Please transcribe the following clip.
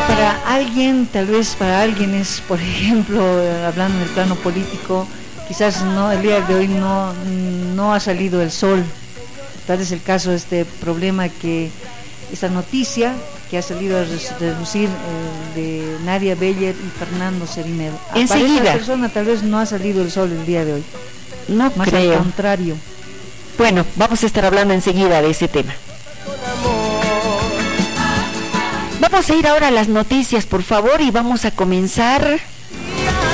para alguien, tal vez para alguien es, por ejemplo, hablando en el plano político, quizás no, el día de hoy no ha salido el sol. Tal es el caso de este problema, que esta noticia que ha salido a relucir de Nadia Beller y Fernando Cerinedo. Enseguida. Para esa persona tal vez no ha salido el sol el día de hoy. No más creo. al contrario. Bueno, vamos a estar hablando enseguida de ese tema. Vamos a ir ahora a las noticias, por favor, y vamos a comenzar